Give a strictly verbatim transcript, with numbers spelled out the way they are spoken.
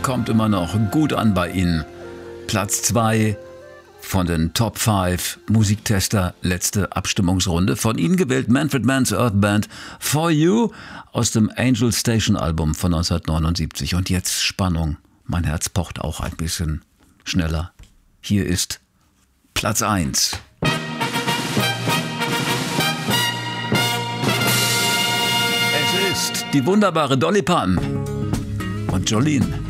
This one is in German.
kommt immer noch gut an bei Ihnen. Platz zwei von den Top fünf Musiktester, letzte Abstimmungsrunde. Von Ihnen gewählt Manfred Mann's Earth Band For You aus dem Angel Station Album von neunzehnhundertneunundsiebzig. Und jetzt Spannung. Mein Herz pocht auch ein bisschen schneller. Hier ist Platz eins. Es ist die wunderbare Dolly Parton und Jolene.